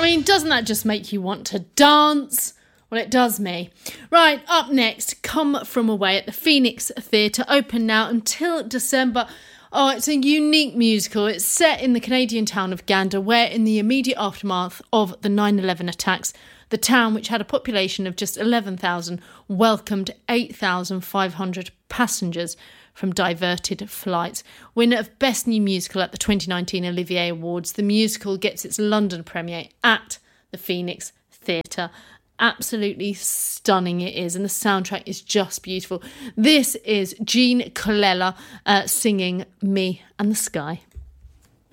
mean, doesn't that just make you want to dance? Well, it does me. Right, up next, Come From Away at the Phoenix Theatre, open now until December. Oh, it's a unique musical. It's set in the Canadian town of Gander, where in the immediate aftermath of the 9/11 attacks, the town, which had a population of just 11,000, welcomed 8,500 passengers from diverted flights. Winner of Best New Musical at the 2019 Olivier Awards, the musical gets its London premiere at the Phoenix Theatre. Absolutely stunning it is, and the soundtrack is just beautiful. This is Jean Colella singing Me and the Sky.